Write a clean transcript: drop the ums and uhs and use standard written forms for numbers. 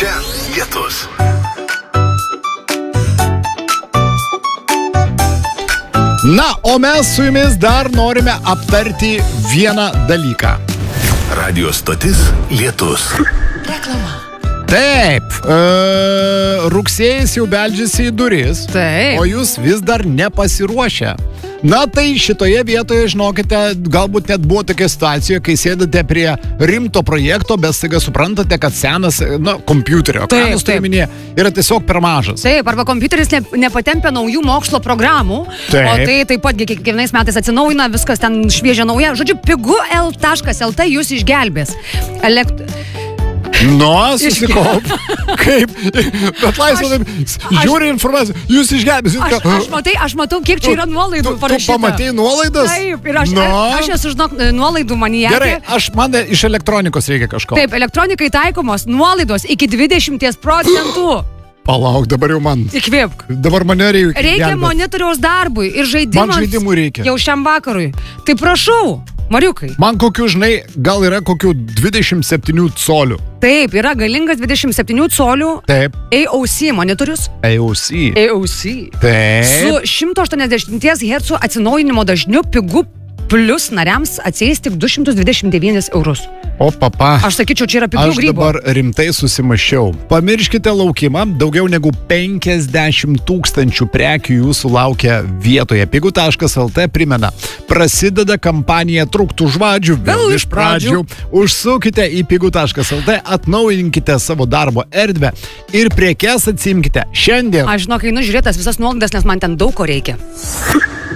Čia Lietus. Na, o mes su jumis dar norime aptarti vieną dalyką. Radio stotis Lietus. Reklama. Taip, rugsėjais jau beldžiasi į duris, Taip. o jūs vis dar nepasiruošę. Na tai šitoje vietoje, žinokite, galbūt net buvo tokia situacija, kai sėdate prie rimto projekto, bet staiga suprantate, kad senas, kompiuterio ekranas turiminėje yra tiesiog per mažas. Taip, arba kompiuteris nepatempia naujų mokslo programų, Taip. o tai taip pat kiekvienais metais atsinaujina, viskas ten šviežia nauja. Žodžiu, pigu.lt jūs išgelbės. Susikaup. Kaip? Bet laisvai, žiūri informaciją, jūs išgelbėsit. Aš matau, kiek čia yra nuolaidų parašyta. Tu pamatei nuolaidas? Taip, ir aš esu, žinok, nuolaidų maniakė. Gerai, man iš elektronikos reikia kažko. Taip, elektronikai taikomos nuolaidos iki 20%. Palauk, dabar jau man. Įkvėpk. Dabar mane reikia. Reikia monitoriaus darbui ir žaidimams. Man žaidimų reikia. Jau šiam vakarui. Tai prašau, Mariukai. Man kokių, gal yra kokių 27 colių. Taip, yra galingas 27 colių Taip. AOC monitorius. AOC. Taip. Su 180 Hz atsinaujinimo dažniu pigu plus nariams atsieis tik 229 eurus. O papa. Aš sakyčiau, čia yra pigių Aš grybų. dabar rimtai susimaščiau. Pamirškite laukimą, daugiau negu 50 000 prekių jūsų laukia vietoje. Pigu.lt primena, prasideda kampanija Truktų žvadžių vėl iš pradžių. Užsukite į Pigu.lt, atnaujinkite savo darbo erdvę ir prekes atsimkite šiandien. Aš žinok, einu žiūrėtas visas nuolaidas, nes man ten daug ko reikia.